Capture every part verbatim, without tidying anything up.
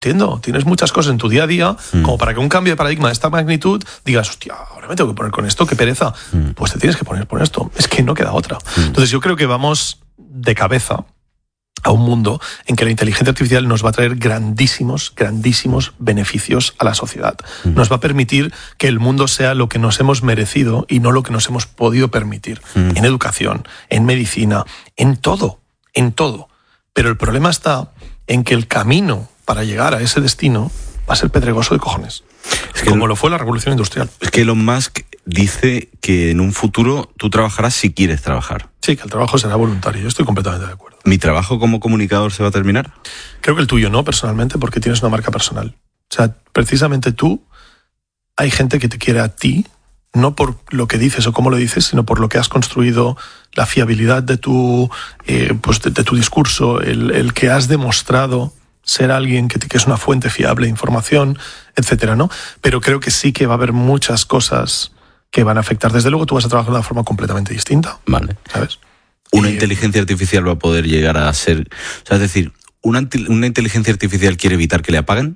entiendo, tienes muchas cosas en tu día a día, mm. como para que un cambio de paradigma de esta magnitud digas, hostia, ahora me tengo que poner con esto, qué pereza. Mm. Pues te tienes que poner con esto. Es que no queda otra. Mm. Entonces yo creo que vamos de cabeza a un mundo en que la inteligencia artificial nos va a traer grandísimos, grandísimos beneficios a la sociedad. Mm. Nos va a permitir que el mundo sea lo que nos hemos merecido y no lo que nos hemos podido permitir. Mm. En educación, en medicina, en todo, en todo. Pero el problema está en que el camino para llegar a ese destino va a ser pedregoso de cojones. Es que como lo fue la revolución industrial. Es que Elon Musk dice que en un futuro tú trabajarás si quieres trabajar. Sí, que el trabajo será voluntario. Yo estoy completamente de acuerdo. ¿Mi trabajo como comunicador se va a terminar? Creo que el tuyo no, personalmente, porque tienes una marca personal. O sea, precisamente tú, hay gente que te quiere a ti, no por lo que dices o cómo lo dices, sino por lo que has construido, la fiabilidad de tu, eh, pues de, de tu discurso, el, el que has demostrado ser alguien que, que es una fuente fiable de información, etcétera, ¿no? Pero creo que sí que va a haber muchas cosas que van a afectar. Desde luego tú vas a trabajar de una forma completamente distinta. Vale. ¿Sabes? Una y, inteligencia artificial va a poder llegar a ser... O sea, es decir, ¿una, una inteligencia artificial quiere evitar que le apaguen?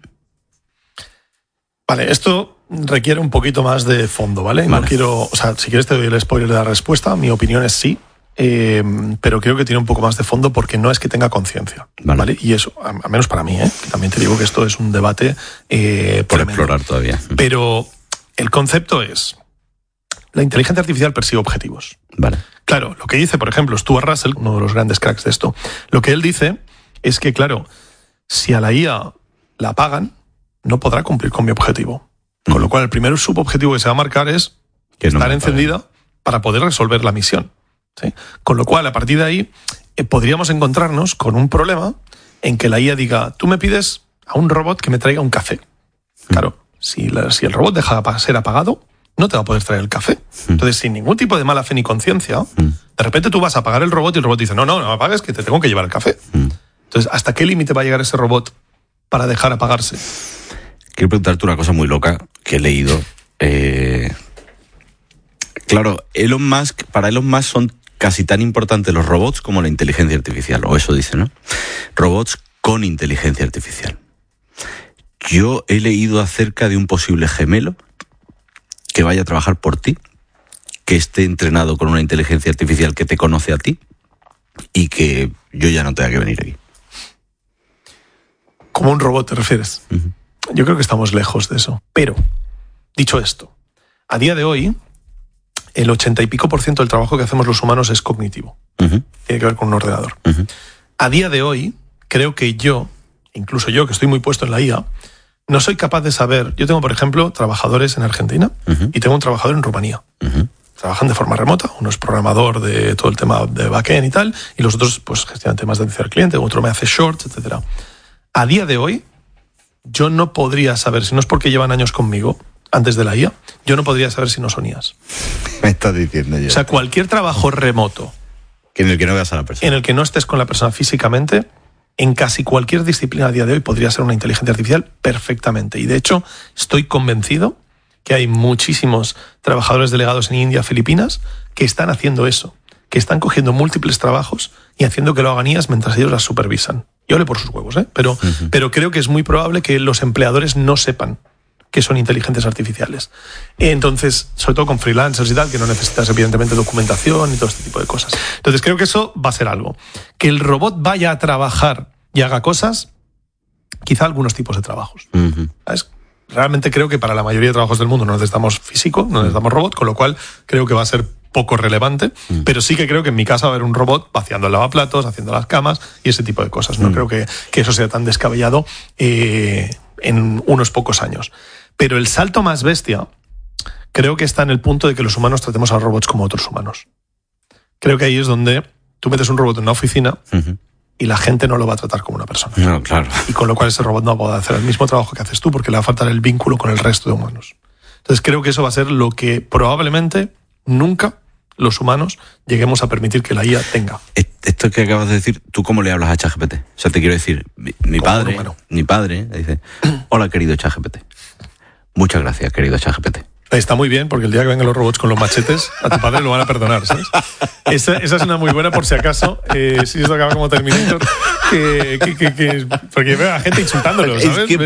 Vale, esto requiere un poquito más de fondo, ¿vale? Vale. No quiero... O sea, si quieres te doy el spoiler de la respuesta. Mi opinión es sí. Eh, pero creo que tiene un poco más de fondo porque no es que tenga conciencia, vale. ¿vale? Y eso, al menos para mí, ¿eh? Que también te digo que esto es un debate eh, por tremendo. Explorar todavía. Pero el concepto es, la inteligencia artificial persigue objetivos. Vale. Claro, lo que dice, por ejemplo, Stuart Russell, uno de los grandes cracks de esto, lo que él dice es que, claro, si a la I A la apagan, no podrá cumplir con mi objetivo. Mm. Con lo cual, el primer subobjetivo que se va a marcar es que estar no encendida para poder resolver la misión. ¿Sí? Con lo cual, a partir de ahí, eh, podríamos encontrarnos con un problema en que la I A diga, tú me pides a un robot que me traiga un café. Mm. Claro, si, la, si el robot deja de ser apagado, no te va a poder traer el café. Mm. Entonces, sin ningún tipo de mala fe ni conciencia, mm. de repente tú vas a apagar el robot y el robot dice, no, no, no apagues, que te tengo que llevar el café. Mm. Entonces, ¿hasta qué límite va a llegar ese robot para dejar apagarse? Quiero preguntarte una cosa muy loca que he leído. Eh... Claro, Elon Musk, para Elon Musk son casi tan importantes los robots como la inteligencia artificial, o eso dice, ¿no? Robots con inteligencia artificial. Yo he leído acerca de un posible gemelo que vaya a trabajar por ti, que esté entrenado con una inteligencia artificial que te conoce a ti y que yo ya no tenga que venir aquí. ¿Cómo un robot te refieres? Uh-huh. Yo creo que estamos lejos de eso. Pero, dicho esto, a día de hoy, el ochenta y pico por ciento del trabajo que hacemos los humanos es cognitivo. Uh-huh. Tiene que ver con un ordenador. Uh-huh. A día de hoy, creo que yo, incluso yo que estoy muy puesto en la I A, no soy capaz de saber... Yo tengo, por ejemplo, trabajadores en Argentina uh-huh. y tengo un trabajador en Rumanía. Uh-huh. Trabajan de forma remota. Uno es programador de todo el tema de backend y tal, y los otros pues gestionan temas de atención al cliente, otro me hace shorts, etcétera. A día de hoy, yo no podría saber, si no es porque llevan años conmigo, antes de la I A, yo no podría saber si no son I As. Me estás diciendo yo. O sea, cualquier trabajo remoto en el que no veas a la persona, en el que no estés con la persona físicamente, en casi cualquier disciplina a día de hoy podría ser una inteligencia artificial perfectamente. Y de hecho, estoy convencido que hay muchísimos trabajadores delegados en India, Filipinas, que están haciendo eso, que están cogiendo múltiples trabajos y haciendo que lo hagan I As mientras ellos las supervisan. Yo le por sus huevos, ¿eh? Pero, uh-huh. pero creo que es muy probable que los empleadores no sepan que son inteligencias artificiales. Entonces, sobre todo con freelancers y tal, que no necesitas evidentemente documentación y todo este tipo de cosas. Entonces creo que eso va a ser algo. Que el robot vaya a trabajar y haga cosas, quizá algunos tipos de trabajos. Uh-huh. ¿Sabes? Realmente creo que para la mayoría de trabajos del mundo no necesitamos físico, no necesitamos robot, con lo cual creo que va a ser poco relevante, mm. pero sí que creo que en mi casa va a haber un robot vaciando el lavaplatos, haciendo las camas y ese tipo de cosas. No mm. creo que, que eso sea tan descabellado eh, en unos pocos años. Pero el salto más bestia creo que está en el punto de que los humanos tratemos a los robots como otros humanos. Creo que ahí es donde tú metes un robot en una oficina uh-huh. y la gente no lo va a tratar como una persona. No, claro. Y con lo cual ese robot no va a poder hacer el mismo trabajo que haces tú porque le va a faltar el vínculo con el resto de humanos. Entonces creo que eso va a ser lo que probablemente nunca los humanos lleguemos a permitir que la I A tenga. Esto que acabas de decir, ¿tú cómo le hablas a ChatGPT? O sea, te quiero decir, mi, mi padre, mi padre dice, hola querido ChatGPT. Muchas gracias, querido ChatGPT. Está muy bien, porque el día que vengan los robots con los machetes, a tu padre lo van a perdonar, ¿sabes? Esa, esa es una muy buena, por si acaso, eh, si esto acaba como Terminator, que, que, que, que, porque veo a gente insultándolo, ¿sabes? Es que